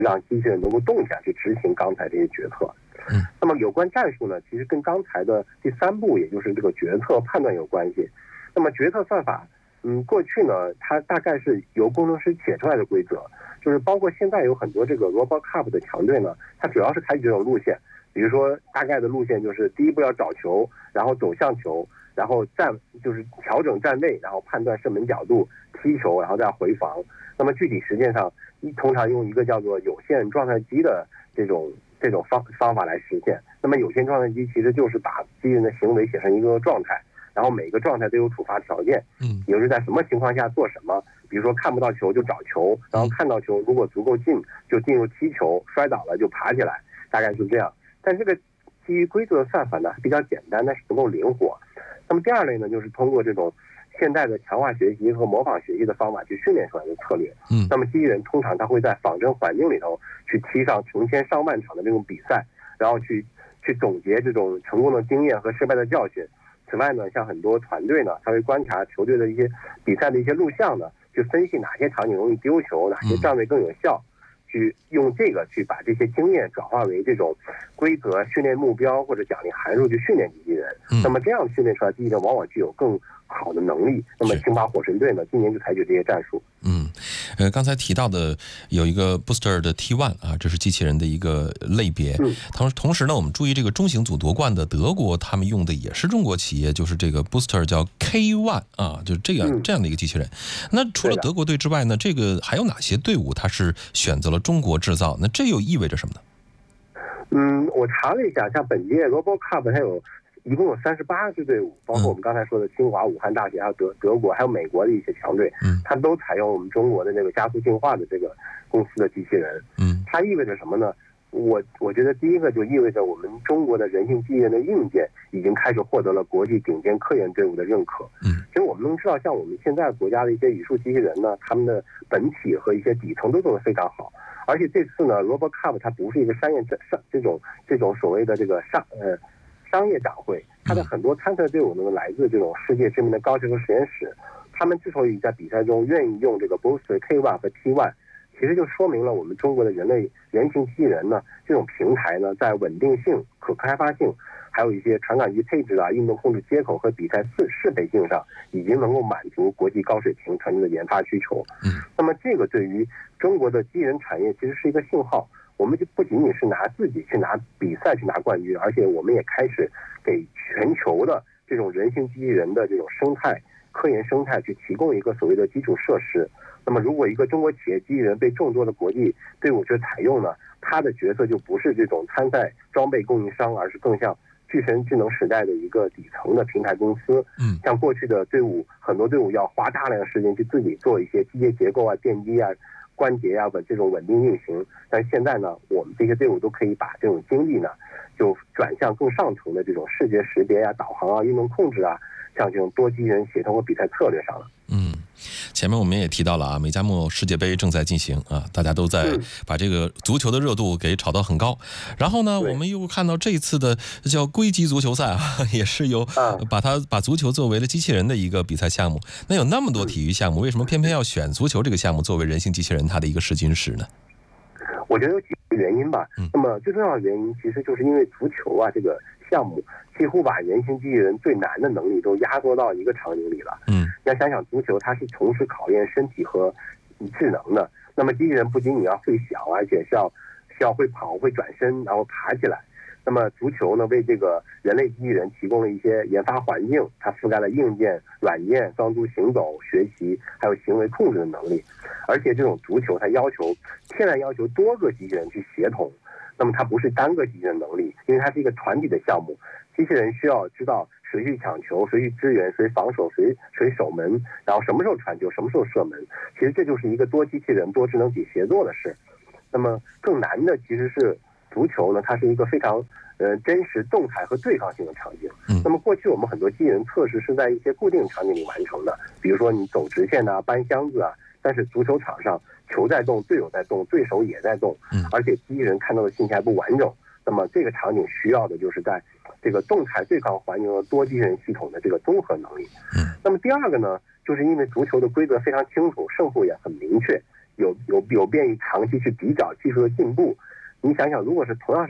让机器人能够动起来去执行刚才这些决策。那么有关战术呢，其实跟刚才的第3步，也就是这个决策判断有关系。那么决策算法，过去呢，它大概是由工程师写出来的规则，就是包括现在有很多这个 RoboCup 的强队呢，它主要是采取这种路线，比如说大概的路线就是第一步要找球，然后走向球，然后就是调整站位，然后判断射门角度，踢球，然后再回防。那么具体实践上，通常用一个叫做有限状态机的这种方法来实现。那么有限状态机其实就是把机器人的行为写成一个状态，然后每个状态都有触发条件，也就是在什么情况下做什么。比如说看不到球就找球，然后看到球如果足够近就进入踢球，摔倒了就爬起来，大概是这样。但这个基于规则的算法呢比较简单，但是不够灵活。那么第二类呢，就是通过这种现代的强化学习和模仿学习的方法去训练出来的策略。那么机器人通常它会在仿真环境里头去踢上成千上万场的这种比赛，然后去总结这种成功的经验和失败的教训。此外呢，像很多团队呢，他会观察球队的一些比赛的一些录像呢，去分析哪些场景容易丢球，哪些站位更有效，去用这个去把这些经验转化为这种规则、训练目标或者奖励函数去训练机器人。那么这样训练出来机器人往往具有更好的能力。那么星巴火神队呢，今年就采取这些战术。 刚才提到的有一个 Booster 的 T1 啊，这是机器人的一个类别。同时呢，我们注意这个中型组夺冠的德国，他们用的也是中国企业，就是这个 Booster 叫 K1 啊，就是这样的一个机器人。那除了德国队之外呢，这个还有哪些队伍它是选择了中国制造？那这又意味着什么呢？ 我查了一下，像本届 RoboCup 它一共有38支队伍，包括我们刚才说的清华、武汉大学，还有德国，还有美国的一些强队，它都采用我们中国的这个加速进化的这个公司的机器人。它意味着什么呢？我觉得第一个就意味着我们中国的人性机器人的硬件已经开始获得了国际顶尖科研队伍的认可。其实我们能知道，像我们现在国家的一些语数机器人呢，他们的本体和一些底层都做得非常好。而且这次呢 ，RoboCup 它不是一个这种所谓的这个商业展会，它的很多参赛队伍呢来自这种世界知名的高学科实验室。他们之所以在比赛中愿意用这个 Booster K1 和 T1， 其实就说明了我们中国的人形机器人呢这种平台呢，在稳定性、可开发性，还有一些传感器配置啊、运动控制接口和比赛适配性上，已经能够满足国际高水平团队的研发需求。那么这个对于中国的机器人产业其实是一个信号。我们就不仅仅是自己去拿比赛去拿冠军，而且我们也开始给全球的这种人形机器人的这种科研生态去提供一个所谓的基础设施。那么如果一个中国企业机器人被众多的国际队伍去采用呢，它的角色就不是这种参赛装备供应商，而是更像巨神智能时代的一个底层的平台公司。像过去的队伍，很多队伍要花大量的时间去自己做一些机械结构啊、电机啊、关节啊这种稳定运行，但现在呢，我们这些队伍都可以把这种精力呢，就转向更上层的这种视觉识别啊、导航啊、运动控制啊，像这种多机器人协同和比赛策略上了。 前面我们也提到了啊，美加墨世界杯正在进行啊，大家都在把这个足球的热度给炒到很高。然后呢，我们又看到这次的叫硅基足球赛啊，也是由把足球作为了机器人的一个比赛项目。那有那么多体育项目，为什么偏偏要选足球这个项目作为人形机器人它的一个试金石呢？ 我觉得有几个原因吧。那么最重要的原因其实就是因为足球啊这个项目几乎把人形机器人最难的能力都压缩到一个场景里了。要想想足球它是同时考验身体和智能的，那么机器人不仅你要会想，而且需要会跑、会转身，然后爬起来。那么足球呢，为这个人类机器人提供了一些研发环境，它覆盖了硬件、软件、帮助行走、学习，还有行为控制的能力。而且这种足球它天然要求多个机器人去协同，那么它不是单个机器人能力，因为它是一个团体的项目，机器人需要知道谁去抢球，谁去支援，谁防守，谁守门，然后什么时候传球，什么时候射门。其实这就是一个多机器人、多智能体协作的事。那么更难的其实是足球呢，它是一个非常真实动态和对抗性的场景。那么过去我们很多机器人测试是在一些固定场景里完成的，比如说你走直线啊、搬箱子啊。但是足球场上球在动，队友在动，对手也在动，而且机器人看到的信息还不完整。那么这个场景需要的就是在这个动态对抗环境和多机器人系统的这个综合能力。那么第二个呢，就是因为足球的规则非常清楚，胜负也很明确， 有便于长期去比较技术的进步。你想想，如果是同样是